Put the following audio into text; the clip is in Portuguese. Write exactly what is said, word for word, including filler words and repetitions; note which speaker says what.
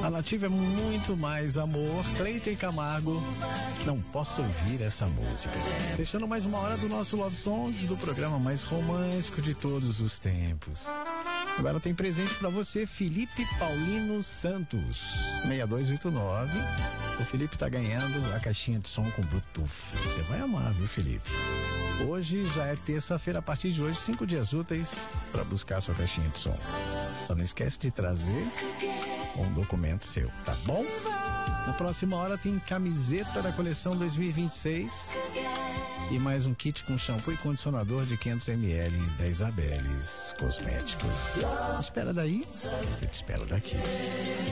Speaker 1: A Nativa é muito mais amor. Cleiton Camargo, não posso ouvir essa música. Fechando mais uma hora do nosso Love Songs, do programa mais romântico de todos os tempos. Agora tem presente pra você, Felipe Paulino Santos, seis dois oito nove. O Felipe tá ganhando a caixinha de som com Bluetooth. Você vai amar, viu, Felipe? Hoje já é terça-feira, a partir de hoje, cinco dias úteis para buscar a sua caixinha de som. Só não esquece de trazer um documento seu, tá bom? Na próxima hora tem camiseta da coleção dois mil e vinte e seis e mais um kit com shampoo e condicionador de quinhentos mililitros da Isabeles Cosméticos. Espera daí, eu te espero daqui.